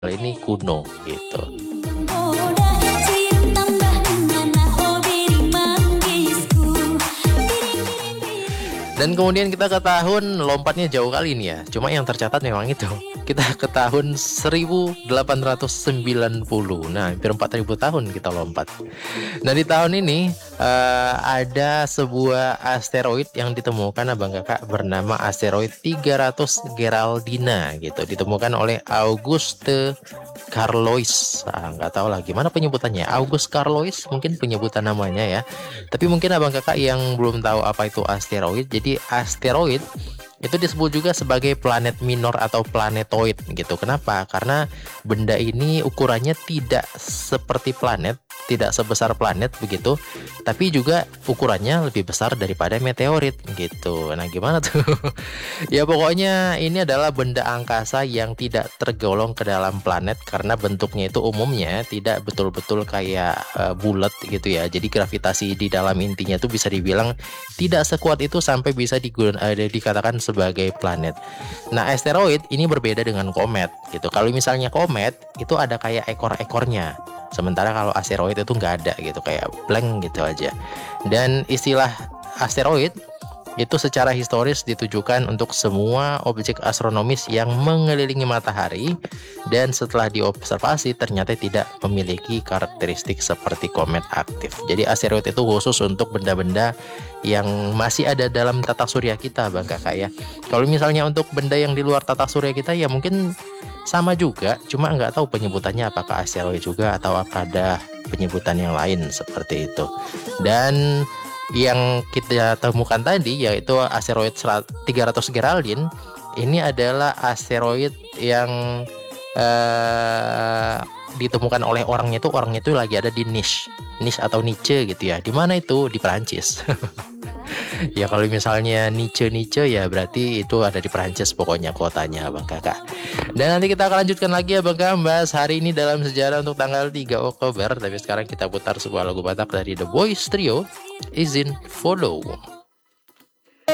ini kuno gitu. Dan kemudian kita ke tahun, lompatnya jauh kali nih ya. Cuma yang tercatat memang itu. Kita ke tahun 1890. Nah, hampir 4000 tahun kita lompat. Nah, di tahun ini ada sebuah asteroid yang ditemukan abang kakak bernama asteroid 300 Geraldina gitu. Ditemukan oleh Auguste Carlois. Nggak tahu lah gimana penyebutannya. Auguste Carlois mungkin penyebutan namanya ya. Tapi mungkin abang kakak yang belum tahu apa itu asteroid. Jadi asteroid itu disebut juga sebagai planet minor atau planetoid gitu. Kenapa? Karena benda ini ukurannya tidak seperti planet, tidak sebesar planet begitu, tapi juga ukurannya lebih besar daripada meteorit gitu. Nah, gimana tuh? Ya pokoknya ini adalah benda angkasa yang tidak tergolong ke dalam planet karena bentuknya itu umumnya tidak betul-betul kayak bulat gitu ya. Jadi gravitasi di dalam intinya tuh bisa dibilang tidak sekuat itu sampai bisa dikatakan sebagai planet. Nah, asteroid ini berbeda dengan komet gitu. Kalau misalnya komet itu ada kayak ekor-ekornya. Sementara kalau asteroid itu nggak ada gitu, kayak blank gitu aja. Dan istilah asteroid itu secara historis ditujukan untuk semua objek astronomis yang mengelilingi matahari dan setelah diobservasi ternyata tidak memiliki karakteristik seperti komet aktif. Jadi asteroid itu khusus untuk benda-benda yang masih ada dalam tata surya kita bang kakak ya. Kalau misalnya untuk benda yang di luar tata surya kita ya mungkin sama juga, cuma nggak tahu penyebutannya apakah asteroid juga atau apa ada penyebutan yang lain seperti itu. Dan yang kita temukan tadi yaitu asteroid 300 Geraldine ini adalah asteroid yang ditemukan oleh orangnya itu lagi ada di Nice atau Nice gitu ya. Di mana itu? Di Perancis. Ya kalau misalnya Nice ya berarti itu ada di Perancis pokoknya kotanya bang kakak. Dan nanti kita akan lanjutkan lagi ya bang kakak membahas hari ini dalam sejarah untuk tanggal 3 Oktober. Tapi sekarang kita putar sebuah lagu Batak dari The Boys Trio, Izin Follow.